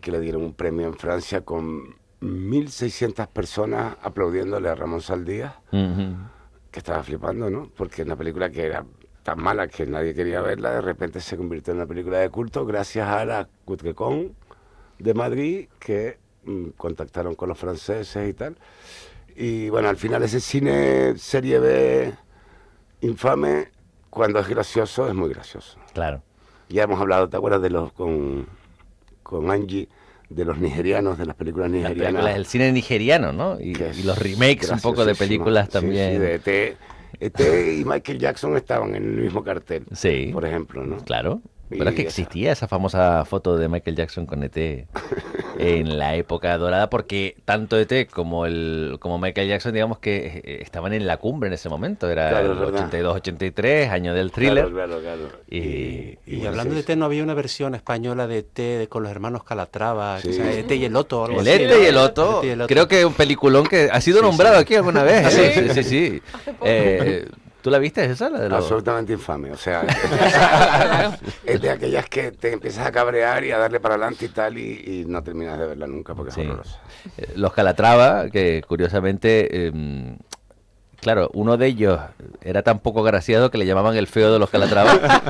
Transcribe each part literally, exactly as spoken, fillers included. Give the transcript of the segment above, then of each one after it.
que le dieron un premio en Francia con mil seiscientas personas aplaudiéndole a Ramón Saldías, uh-huh. que estaba flipando, ¿no? Porque una película que era tan mala que nadie quería verla, de repente se convirtió en una película de culto gracias a la Cutrecon de Madrid, que mm, contactaron con los franceses y tal. Y bueno, al final ese cine serie B infame, cuando es gracioso, es muy gracioso. Claro. Ya hemos hablado, ¿te acuerdas de los con, con Angie, de los nigerianos, de las películas nigerianas? Películas, el cine nigeriano, ¿no? Y, y los remakes un poco de películas también. Sí, sí, de E T E T y Michael Jackson estaban en el mismo cartel, sí, por ejemplo, ¿no? Claro. Pero es que existía esa famosa foto de Michael Jackson con E T en la época dorada, porque tanto E T como el como Michael Jackson, digamos que estaban en la cumbre en ese momento. Era claro, el ochenta y dos ochenta y tres, año del thriller. Claro, claro, claro. Y, y, y, y hablando de E T, ¿no había una versión española de E T con los hermanos Calatrava? Sí. Que sea E T y el Otto. Algo el así, E T y el Otto, creo que un peliculón que ha sido sí, nombrado sí. aquí alguna vez. ¿Sí? Sí, sí, sí. Eh, ¿Tú la viste esa? La de los... Absolutamente infame, o sea, es de aquellas que te empiezas a cabrear y a darle para adelante y tal, y, y no terminas de verla nunca porque sí. es horrorosa. Los Calatrava, que curiosamente, eh, claro, uno de ellos era tan poco agraciado que le llamaban el feo de los Calatrava.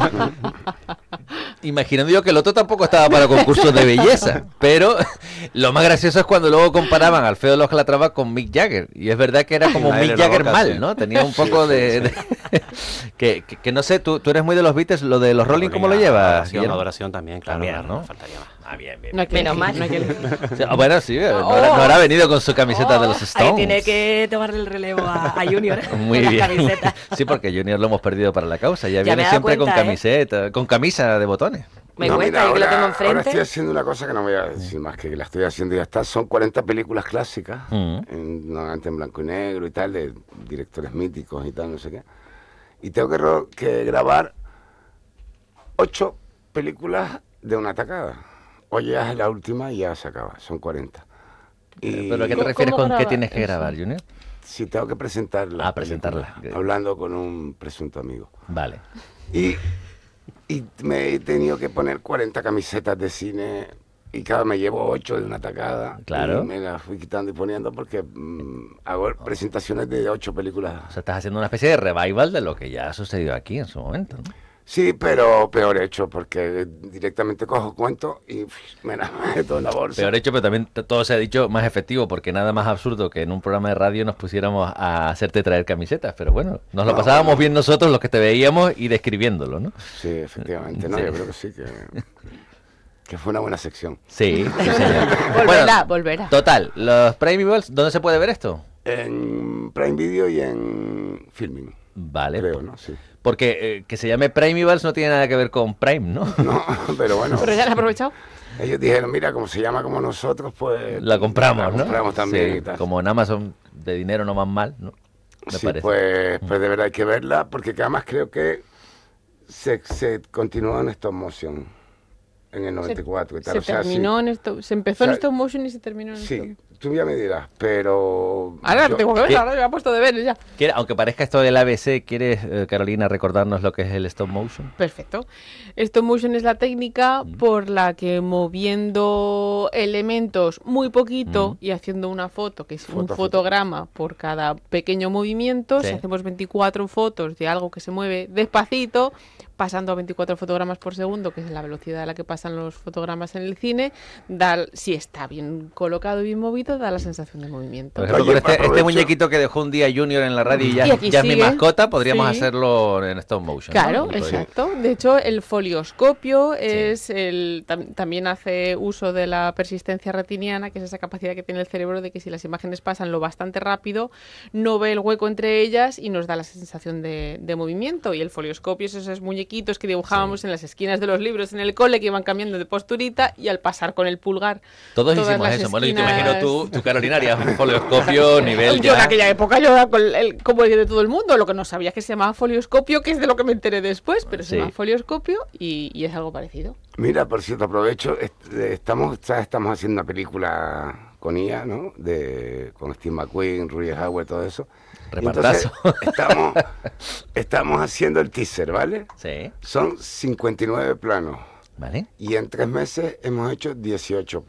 Imaginando yo que el otro tampoco estaba para concursos de belleza, pero lo más gracioso es cuando luego comparaban al feo de los Calatrava con Mick Jagger, y es verdad que era como Mick Jagger boca, mal, sí. ¿no? Tenía un poco sí, de... de que, que, que no sé, ¿tú, tú eres muy de los Beatles, lo de los Rolling, ¿cómo lo llevas? Adoración, adoración también, claro, también, ¿no? Faltaría más. Ah, bien, bien. No hay que menos mal, no hay que o sea, bueno, sí, no, oh, no habrá venido con su camiseta oh, de los Stones. Ahí tiene que tomar el relevo a, a Junior. Muy bien. Camiseta. Sí, porque Junior lo hemos perdido para la causa. Ya, ya viene siempre cuenta, con camiseta, ¿eh? Con camisa de botones. Me no, cuenta, mira, yo que ahora, lo tengo enfrente. Ahora estoy haciendo una cosa que no voy a decir más que la estoy haciendo y ya está. Son cuarenta películas clásicas, mm. en, normalmente en blanco y negro y tal, de directores míticos y tal, no sé qué. Y tengo que, ro- que grabar ocho películas de una tacada. Hoy ya es la última y ya se acaba, son cuarenta. Y ¿Pero a qué te refieres con qué tienes que grabar, Junior? Sí, tengo que presentarla. Ah, presentarla. Hablando con un presunto amigo. Vale. Y, y me he tenido que poner cuarenta camisetas de cine y cada me llevo ocho de una tacada. Claro. Y me las fui quitando y poniendo porque mmm, hago presentaciones de ocho películas. O sea, estás haciendo una especie de revival de lo que ya ha sucedido aquí en su momento, ¿no? Sí, pero peor hecho, porque directamente cojo cuento y me la meto en la bolsa. Peor hecho, pero también todo se ha dicho más efectivo, porque nada más absurdo que en un programa de radio nos pusiéramos a hacerte traer camisetas, pero bueno, nos lo no, pasábamos bueno. bien nosotros los que te veíamos y describiéndolo, ¿no? Sí, efectivamente, no, sí. Yo creo que sí, que, que fue una buena sección. Sí, sí señor. Volverá, bueno, volverá. Total, los Primeables, ¿dónde se puede ver esto? En Prime Video y en Filming. Vale. Creo, ¿no? Sí. Porque eh, que se llame Primeables no tiene nada que ver con Prime, ¿no? No, pero bueno. Pero ya lo he aprovechado. Ellos dijeron, mira, como se llama como nosotros, pues... La compramos, la ¿no? compramos también sí, y tal. Como en Amazon de dinero no van mal, ¿no? Me sí, parece. Pues, pues de verdad hay que verla, porque además creo que se, se continuó en stop motion en el noventa y cuatro se, y tal. Se o sea, terminó sí. en esto, se empezó o sea, en stop motion y se terminó en sí, stop. Tú ya me dirás, pero... Ahora yo, tengo que ver, ahora me ha puesto de ver ya. ¿Quiere, aunque parezca esto del A B C, ¿quieres, eh, Carolina, recordarnos lo que es el stop motion? Perfecto. Stop motion es la técnica mm. por la que moviendo elementos muy poquito mm. y haciendo una foto, que es foto, un foto. fotograma por cada pequeño movimiento, sí. Si hacemos veinticuatro fotos de algo que se mueve despacito, pasando a veinticuatro fotogramas por segundo, que es la velocidad a la que pasan los fotogramas en el cine, da, si está bien colocado y bien movido, da la sensación de movimiento. Por ejemplo, Oye, con este, este muñequito que dejó un día Junior en la radio y ya, y ya es mi mascota, podríamos sí. hacerlo en stop motion. Claro, ¿no? exacto. De hecho, el folioscopio sí. es el tam, también hace uso de la persistencia retiniana, que es esa capacidad que tiene el cerebro de que si las imágenes pasan lo bastante rápido, no ve el hueco entre ellas y nos da la sensación de, de movimiento. Y el folioscopio es esos muñequitos que dibujábamos sí. en las esquinas de los libros en el cole, que iban cambiando de posturita, y al pasar con el pulgar todos hicimos eso. Esquinas... Bueno, yo te imagino tú, tú Carolina, harías un folioscopio nivel yo ya... en aquella época yo era con el, como el de todo el mundo, lo que no sabía es que se llamaba folioscopio, que es de lo que me enteré después, pero sí. se llama folioscopio y, y es algo parecido. Mira, por cierto, aprovecho, estamos, estamos haciendo una película con I A, ¿no? De, con Steve McQueen, Rudy Hauer, todo eso. Repartazo. Entonces, estamos, estamos haciendo el teaser, ¿vale? Sí. Son cincuenta y nueve planos. Vale. Y en tres meses hemos hecho dieciocho planos.